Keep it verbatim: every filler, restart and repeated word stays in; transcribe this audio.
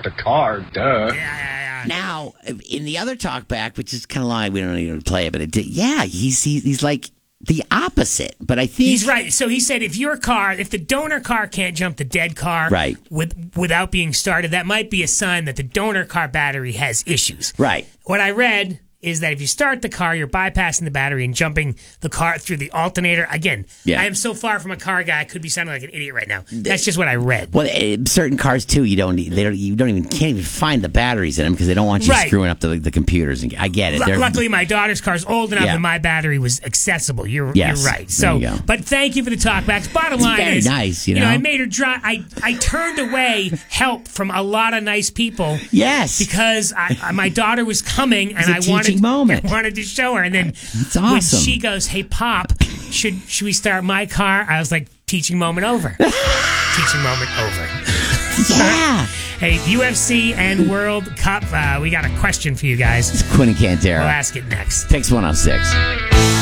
start the car. Duh. Yeah, yeah, yeah. Now, in the other talk back, which is kind of long, we don't need to play it, but it did, yeah, he's he, he's like the opposite. But I think he's right. So he said, if your car, if the donor car can't jump the dead car, right. with without being started, that might be a sign that the donor car battery has issues. Right. What I read is that if you start the car, you're bypassing the battery and jumping the car through the alternator. Again, yeah. I am so far from a car guy, I could be sounding like an idiot right now. That's just what I read. Well, uh, certain cars too, you don't, they don't, you don't even can't even find the batteries in them because they don't want you right. screwing up the the computers. And I get it. L- luckily, my daughter's car's old enough yeah. and my battery was accessible. You're, yes. you're right. So, you but thank you for the talkbacks. Bottom it's line very is, nice. You know? you know, I made her drive. I I turned away help from a lot of nice people. Yes, because I, I, my daughter was coming and it's a I wanted moment. I wanted to show her. And then That's awesome. when she goes, "Hey, Pop, should should we start my car?" I was like, "Teaching moment over." Teaching moment over. Yeah. Hey, U F C and World Cup. Uh, we got a question for you guys. It's Quinn and Cantera. We'll ask it next. Picks one oh six.